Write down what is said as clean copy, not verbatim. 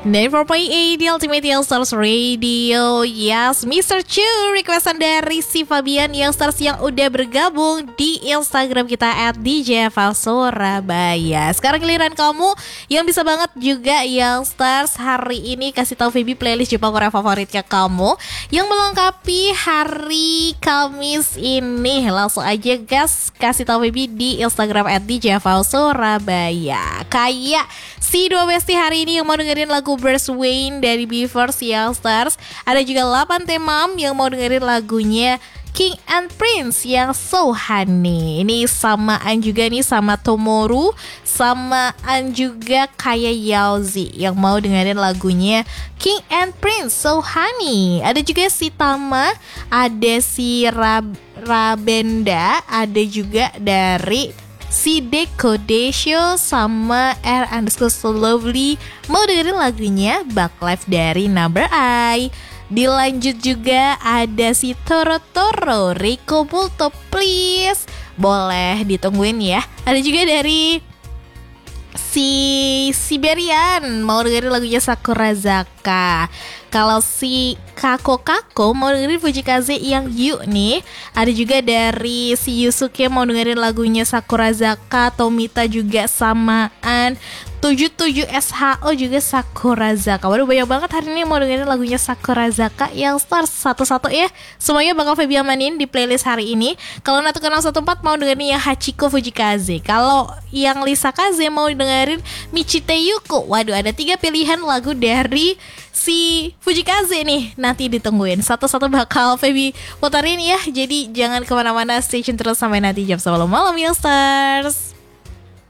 94.8 di Ultimate Youngsters Radio. Yes, Mr. Chu, requestan dari si Fabian Youngsters yang udah bergabung di Instagram kita @djvalsurabaya. Sekarang giliran kamu yang bisa banget juga Youngsters hari ini kasih tahu Feby playlist Jepang Korea favoritnya kamu yang melengkapi hari Kamis ini. Langsung aja guys, kasih tahu Feby di Instagram @djvalsurabaya. Kayak si dua bestie hari ini yang mau dengerin lagu Burst Wayne dari Beavers Youngsters. Ada juga 8 temam yang mau dengerin lagunya King and Prince yang So Honey. Ini samaan juga nih sama Tomoru, samaan juga kayak Yaozi yang mau dengerin lagunya King and Prince So Honey. Ada juga si Tama, ada si Rabenda, ada juga dari si Deko Desho sama R_so_lovely mau dengerin lagunya Back Life dari Number I. Dilanjut juga ada si Toro Toro Rico Bulto Please, boleh ditungguin ya. Ada juga dari si Siberian mau dengerin lagunya Sakurazaka. Kalau si Kako mau dengerin Fujikaze yang You nih. Ada juga dari si Yusuke mau dengerin lagunya Sakurazaka. Tomita juga samaan. 77 SHO juga Sakurazaka. Waduh, banyak banget hari ini mau dengerin lagunya Sakurazaka yang start satu-satu ya. Semuanya bakal Feby amanin di playlist hari ini. Kalau Natu Kenal 14 mau dengerin yang Hachiko Fujikaze. Kalau yang Lisa Kaze mau dengerin Michite Yuko. Waduh, ada 3 pilihan lagu dari si Fujikaze nih. Nanti ditungguin satu-satu bakal Feby puterin ya. Jadi jangan kemana-mana, stay tune terus sampai nanti jam 10 malam Youngsters.